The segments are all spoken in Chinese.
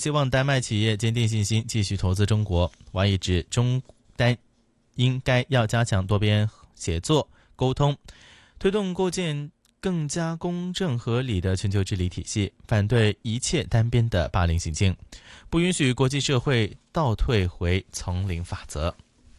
希望丹麦企业坚定信心，继续投资中国。王毅指，中丹应该要加强多边协作沟通，推动构建更加公正合理的全球治理体系，反对一切单边的霸凌行径，不允许国际社会倒退回丛林法则。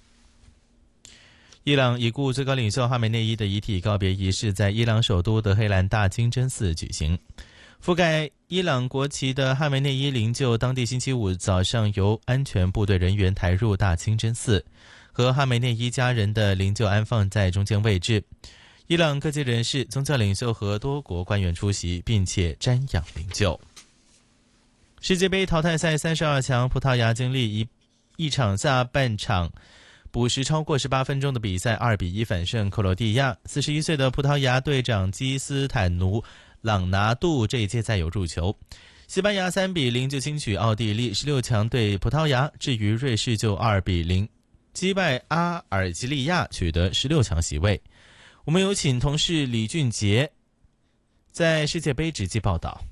伊朗已故最高领袖哈梅内伊的遗体告别仪式在伊朗首都德黑兰大清真寺举行。覆盖伊朗国旗的哈梅内伊灵柩当地星期五早上由安全部队人员抬入大清真寺，和哈梅内伊家人的灵柩安放在中间位置。伊朗各界人士、宗教领袖和多国官员出席，并且瞻仰灵柩。世界杯淘汰赛32强，葡萄牙经历一场下半场补时超过18分钟的比赛2比1反胜克罗地亚。41岁的葡萄牙队长基斯坦奴·朗拿度这一届再有入球。西班牙3比0就轻取奥地利，16强对葡萄牙。至于瑞士就2比0击败阿尔及利亚，取得16强席位。我们有请同事李俊杰在世界杯直击报道。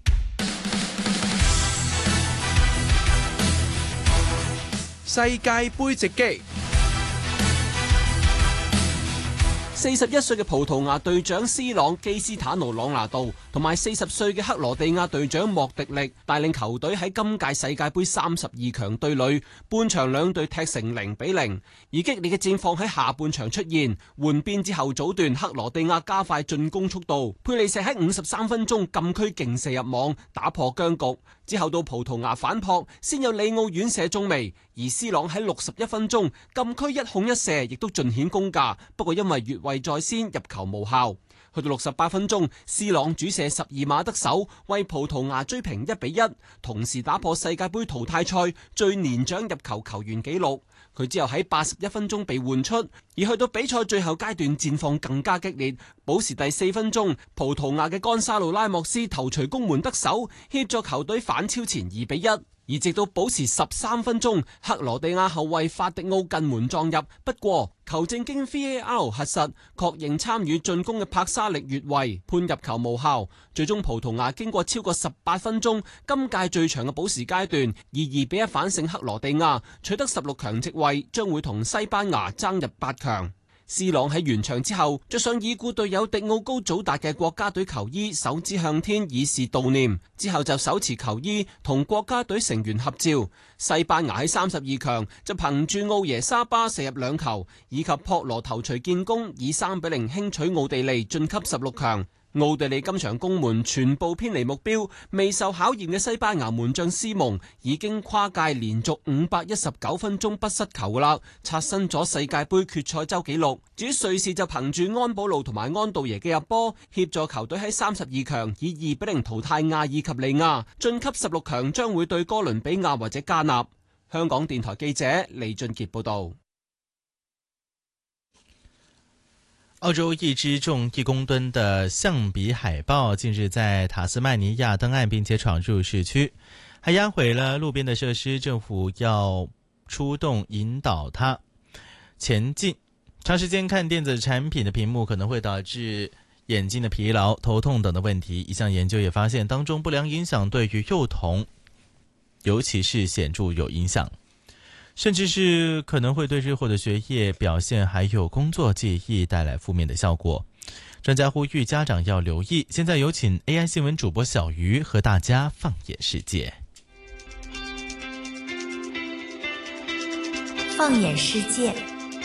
世界杯直擊。41歲嘅葡萄牙隊長 C 朗、基斯坦奴·朗拿度同埋40歲嘅克羅地亞隊長莫迪力帶領球隊喺今屆世界杯32強對壘，半場兩隊踢成0比0，而激烈嘅戰況喺下半場出現。換邊之後早段，克羅地亞加快進攻速度，佩利石喺53分鐘禁區勁射入網，打破僵局。之後到葡萄牙反撲，先有里奧遠射中楣，而 C 朗喺61分鐘禁區1控1射，亦都盡顯功架，不過因為越位在先，入球無效。去到68分鐘 ，C 朗主射12碼得手，為葡萄牙追平1比1，同時打破世界杯淘汰賽最年長入球球員紀錄。佢之後喺81分鐘被換出，而去到比賽最後階段戰況更加激烈。補時第4分鐘，葡萄牙嘅干沙路拉莫斯頭槌攻門得手，協助球隊反超前2比1。而直到補時13分鐘，克羅地亞後衛法迪奧近門撞入，不過球證經 VAR 核實，確認參與進攻嘅帕沙力越位，判入球無效。最終葡萄牙經過超過18分鐘，今屆最長嘅補時階段，以2比1反勝克羅地亞，取得16強席位，將會同西班牙爭入8強。C 朗喺完場之後着上已故隊友迪奧高祖達嘅國家隊球衣，手指向天以示悼念，之後就手持球衣同國家隊成員合照。西班牙喺32強就憑住奧耶沙巴射入2球，以及博羅頭槌建功，以3比0輕取奧地利晉級16強。奧地利今場攻門全部偏離目標，未受考驗嘅西班牙門將斯蒙已經跨界連續519分鐘不失球啦，刷新咗世界盃決賽周紀錄。至於瑞士就憑住安保路同埋安道耶嘅入波，協助球隊喺32強以2比0淘汰亞爾及利亞，晉級16強，將會對哥倫比亞或者加納。香港電台記者李俊傑報道。 澳洲一只重1公吨的象鼻海豹近日在塔斯曼尼亚登岸，并且闯入市区，还压毁了路边的设施，政府要出动引导它前进。长时间看电子产品的屏幕可能会导致眼睛的疲劳、头痛等的问题。一项研究也发现，当中不良影响对于幼童尤其是显著有影响，甚至是可能会对日后的学业表现还有工作记忆带来负面的效果。专家呼吁家长要留意。现在有请 AI 新闻主播小鱼和大家放眼世界。 放眼世界，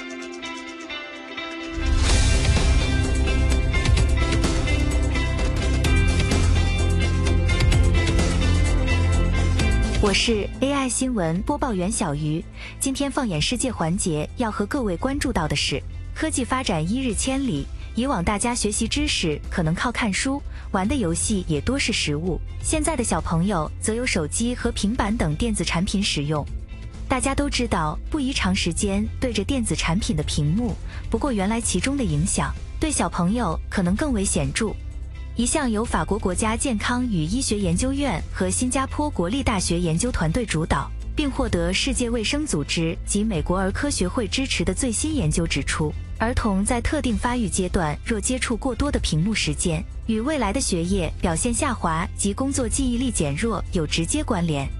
我是 AI 新闻播报员小鱼。今天放眼世界环节要和各位关注到的是，科技发展一日千里，以往大家学习知识可能靠看书，玩的游戏也多是实物，现在的小朋友则有手机和平板等电子产品使用。大家都知道不宜长时间对着电子产品的屏幕，不过原来其中的影响对小朋友可能更为显著。一项由法国国家健康与医学研究院和新加坡国立大学研究团队主导，并获得世界卫生组织及美国儿科学会支持的最新研究指出，儿童在特定发育阶段若接触过多的屏幕时间，与未来的学业表现下滑及工作记忆力减弱有直接关联。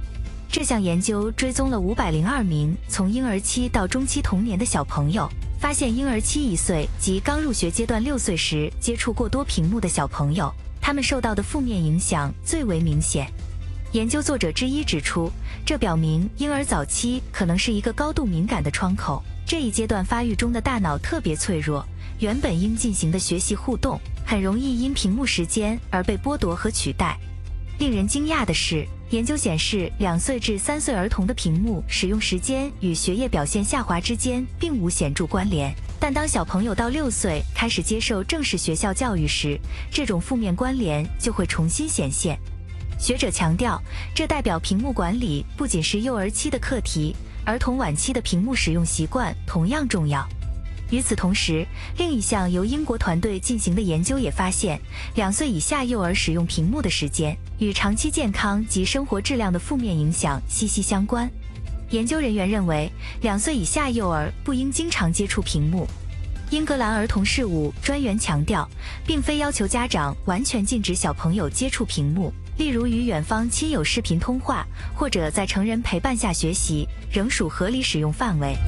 这项研究追踪了502名从婴儿期到中期童年的小朋友，发现婴儿期1岁及刚入学阶段6岁时接触过多屏幕的小朋友，他们受到的负面影响最为明显。研究作者之一指出，这表明婴儿早期可能是一个高度敏感的窗口，这一阶段发育中的大脑特别脆弱，原本应进行的学习互动很容易因屏幕时间而被剥夺和取代。令人惊讶的是，研究显示2岁至3岁儿童的屏幕使用时间与学业表现下滑之间并无显著关联，但当小朋友到6岁开始接受正式学校教育时，这种负面关联就会重新显现。学者强调，这代表屏幕管理不仅是幼儿期的课题，儿童晚期的屏幕使用习惯同样重要。与此同时，另一项由英国团队进行的研究也发现，2岁以下幼儿使用屏幕的时间与长期健康及生活质量的负面影响息息相关。研究人员认为，2岁以下幼儿不应经常接触屏幕。英格兰儿童事务专员强调，并非要求家长完全禁止小朋友接触屏幕，例如与远方亲友视频通话，或者在成人陪伴下学习，仍属合理使用范围。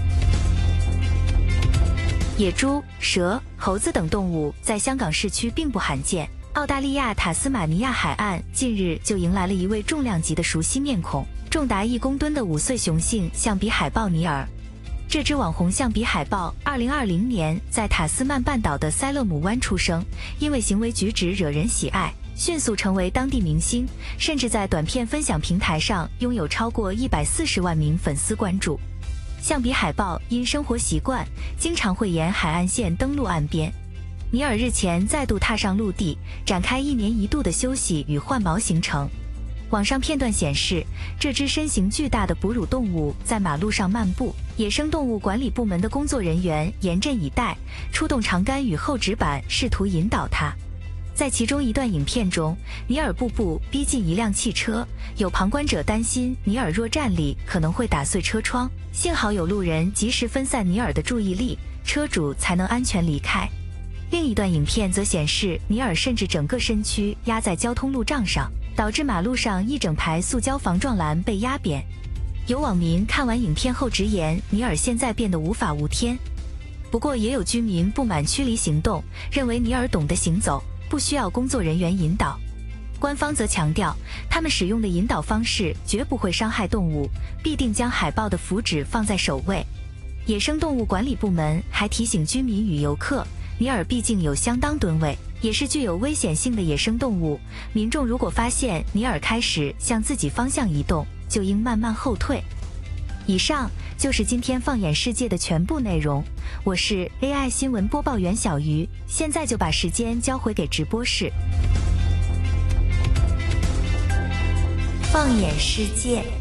野猪、蛇、猴子等动物在香港市区并不罕见。澳大利亚塔斯马尼亚海岸近日就迎来了一位重量级的熟悉面孔，重达1公吨的5岁雄性象鼻海豹尼尔。这只网红象鼻海豹2020年在塔斯曼半岛的塞勒姆湾出生，因为行为举止惹人喜爱，迅速成为当地明星，甚至在短片分享平台上拥有超过140万名粉丝关注。象鼻海豹因生活习惯，经常会沿海岸线登陆岸边。尼尔日前再度踏上陆地，展开1年1度的休息与换毛行程。网上片段显示，这只身形巨大的哺乳动物在马路上漫步，野生动物管理部门的工作人员严阵以待，出动长杆与厚纸板试图引导它。在其中一段影片中，尼尔步步逼近一辆汽车，有旁观者担心尼尔若站立可能会打碎车窗，幸好有路人及时分散尼尔的注意力，车主才能安全离开。另一段影片则显示，尼尔甚至整个身躯压在交通路障上，导致马路上一整排塑胶防撞栏被压扁。有网民看完影片后直言，尼尔现在变得无法无天。不过也有居民不满驱离行动，认为尼尔懂得行走，不需要工作人员引导。官方则强调，他们使用的引导方式绝不会伤害动物，必定将海豹的福祉放在首位。野生动物管理部门还提醒居民与游客，尼尔毕竟有相当吨位，也是具有危险性的野生动物，民众如果发现尼尔开始向自己方向移动，就应慢慢后退。以上就是今天放眼世界的全部内容，我是 AI 新闻播报员小鱼，现在就把时间交回给直播室。放眼世界。